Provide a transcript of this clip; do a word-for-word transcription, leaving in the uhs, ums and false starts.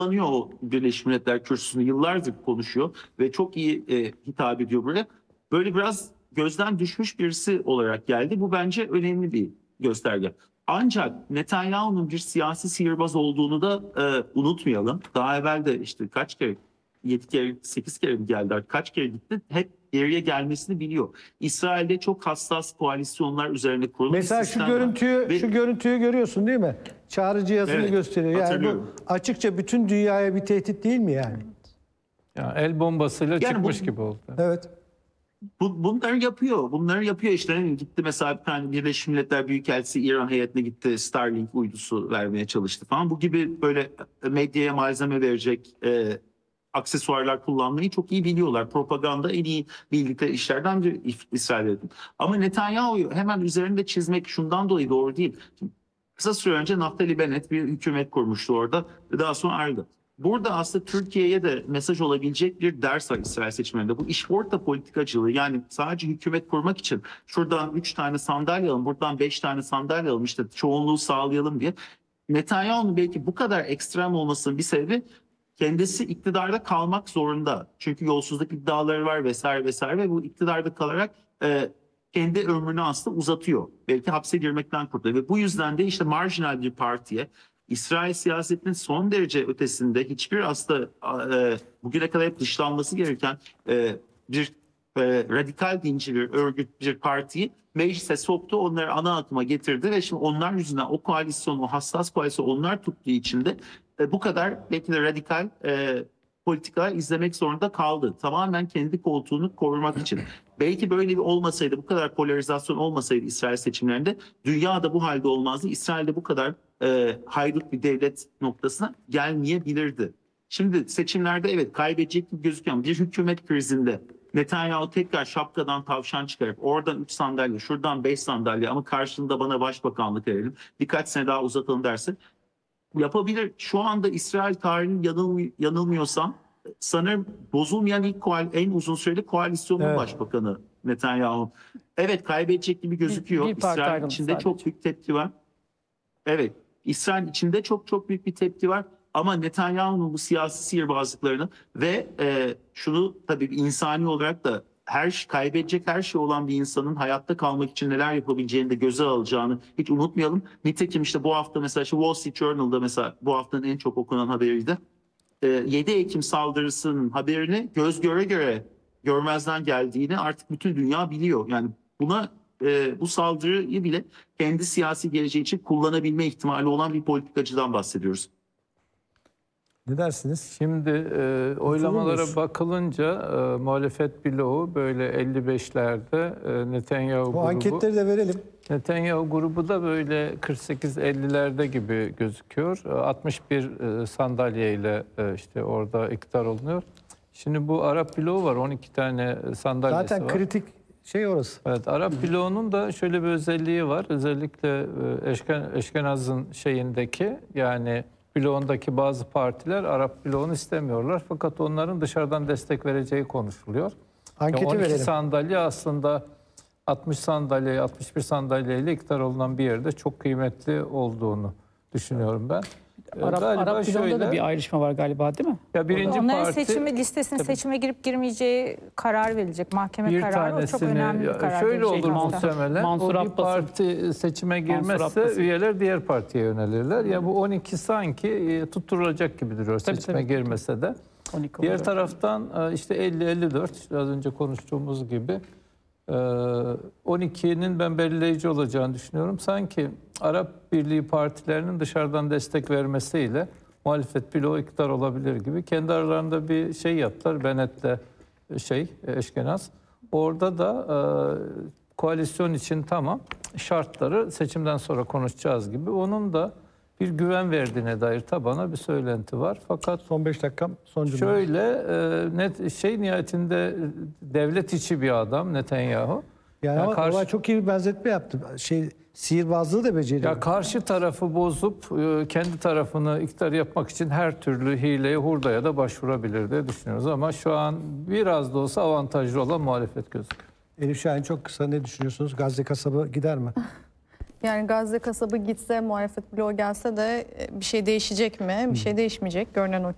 kullanıyor o Birleşmiş Milletler Kürsüsünü, yıllardır konuşuyor ve çok iyi e, hitap ediyor buraya. Böyle biraz gözden düşmüş birisi olarak geldi. Bu bence önemli bir gösterge. Ancak Netanyahu'nun bir siyasi sihirbaz olduğunu da e, unutmayalım. Daha evvel de işte kaç kere, yedi kere, sekiz kere mi geldi artık, kaç kere gitti. Hep geriye gelmesini biliyor. İsrail'de çok hassas koalisyonlar üzerine kurulu Mesela bir şu sistem görüntüyü var. Ve- şu görüntüyü görüyorsun değil mi? Çağrı cihazını Evet, gösteriyor. Yani bu hatırlıyorum. açıkça bütün dünyaya bir tehdit değil mi yani? Ya el bombasıyla Yani çıkmış bu- gibi oldu. Evet. Bu, bunları yapıyor. Bunları yapıyor işte. Hani gitti mesela bir tane Birleşmiş Milletler Büyükelçisi İran heyetine gitti. Starlink uydusu vermeye çalıştı falan. Bu gibi böyle medyaya malzeme verecek e, aksesuarlar kullanmayı çok iyi biliyorlar. Propaganda en iyi bildikleri işlerden biri İsrail'de. Ama Netanyahu'yu hemen üzerinde çizmek şundan dolayı doğru değil. Şimdi, kısa süre önce Naftali Bennett bir hükümet kurmuştu orada ve daha sonra ayrıldı. Burada aslında Türkiye'ye de mesaj olabilecek bir ders var İsrail seçimlerinde. Bu işporta politikacılığı, yani sadece hükümet kurmak için şuradan üç tane sandalye alalım, buradan beş tane sandalye alalım, işte çoğunluğu sağlayalım diye. Netanyahu'nun belki bu kadar ekstrem olmasının bir sebebi, kendisi iktidarda kalmak zorunda. Çünkü yolsuzluk iddiaları var vesaire vesaire ve bu iktidarda kalarak e, kendi ömrünü aslında uzatıyor. Belki hapse girmekten kurtuluyor ve bu yüzden de işte marjinal bir partiye, İsrail siyasetinin son derece ötesinde, hiçbir aslında e, bugüne kadar hep dışlanması gereken e, bir e, radikal dinci bir örgüt, bir partiyi meclise soktu, onları ana akıma getirdi ve şimdi onlar yüzünden o koalisyon, o hassas koalisyon onlar tuttuğu için de e, bu kadar belki de radikal e, politikalar izlemek zorunda kaldı. Tamamen kendi koltuğunu korumak için. Belki böyle bir olmasaydı, bu kadar polarizasyon olmasaydı İsrail seçimlerinde, dünya da bu halde olmazdı. İsrail'de bu kadar e, haydut bir devlet noktasına gelmeyebilirdi. Şimdi seçimlerde evet kaybedecek gibi gözüküyor ama bir hükümet krizinde Netanyahu tekrar şapkadan tavşan çıkarıp oradan üç sandalye, şuradan beş sandalye ama karşılığında bana başbakanlık verelim, birkaç sene daha uzatalım dersin, yapabilir. Şu anda İsrail tarihinin yanılmı, yanılmıyorsam sanırım bozulmayan ilk koal, en uzun süreli koalisyonun Evet. başbakanı Netanyahu. Evet, kaybedecek gibi gözüküyor. Bir- bir parti İsrail ayrıldı içinde sadece. çok büyük tepki var. Evet, İsrail içinde çok çok büyük bir tepki var. Ama Netanyahu'nun bu siyasi sihirbazlıklarını ve e, şunu tabii insani olarak da her kaybedecek her şey olan bir insanın hayatta kalmak için neler yapabileceğini de göze alacağını hiç unutmayalım. Nitekim işte bu hafta mesela işte Wall Street Journal'da mesela bu haftanın en çok okunan haberiydi. E, yedi Ekim saldırısının haberini göz göre göre görmezden geldiğini artık bütün dünya biliyor. Yani buna e, bu saldırıyı bile kendi siyasi geleceği için kullanabilme ihtimali olan bir politikacıdan bahsediyoruz. Ne dersiniz? Şimdi e, oylamalara muyuz? bakılınca e, muhalefet bloğu böyle elli beşlerde, e, Netanyahu Bu grubu. anketleri de verelim. Netanyahu grubu da böyle kırk sekiz ellilerde gibi gözüküyor. E, altmış bir e, sandalyeyle e, işte orada iktidar olunuyor. Şimdi bu Arap bloğu var, on iki tane sandalyesi Zaten var. kritik şey orası. Evet, Arap bloğunun da şöyle bir özelliği var. Özellikle e, Eşken, Eşkenaz'ın şeyindeki, yani bloğundaki bazı partiler Arap bloğunu istemiyorlar. Fakat onların dışarıdan destek vereceği konuşuluyor. Anketi on iki verelim. sandalye aslında altmış sandalye, altmış bir sandalyeyle iktidar olunan bir yerde çok kıymetli olduğunu düşünüyorum ben. E, Arap, galiba Arap bloğunda şöyle, da bir ayrışma var galiba, değil mi? ya birinci Onların parti seçimi listesine Tabii. seçime girip girmeyeceği karar verilecek. Mahkeme bir kararı o çok tanesini, önemli bir karar. şöyle gelecek olur hafta. muhtemelen. Mansur o bir Abbas'ın- parti seçime Mansur girmezse Abbas'ın- üyeler diğer partiye yönelirler. Ya bu on iki sanki e, tutturulacak gibi duruyor Tabii, seçime tabii. girmese de. on iki Diğer oluyor. taraftan e, işte elli elli dört, az önce konuştuğumuz gibi e, on ikinin ben belirleyici olacağını düşünüyorum. Sanki Arap Birliği partilerinin dışarıdan destek vermesiyle muhalefet bloğu iktidar olabilir gibi. Kendi aralarında bir şey yaptılar. Bennett'le şey Eşkenaz. Orada da e, koalisyon için tamam, şartları seçimden sonra konuşacağız gibi. Onun da bir güven verdiğine dair tabana bir söylenti var. Fakat Son beş dakikam, son cümle. şöyle e, net şey nihayetinde devlet içi bir adam Netanyahu. Yani Ya ama karşı- olay çok iyi bir benzetme yaptı. Şey, sihirbazlığı da beceriyor. Ya karşı tarafı bozup e, kendi tarafını iktidar yapmak için her türlü hileye, hurdaya da başvurabilir diye düşünüyoruz. Ama şu an biraz da olsa avantajlı olan muhalefet gözüküyor. Elif Şahin, çok kısa ne düşünüyorsunuz? Gazze kasabı gider mi? Yani Gazze kasabı gitse, muhalefet bloğu gelse de bir şey değişecek mi? Bir şey değişmeyecek. Görünen o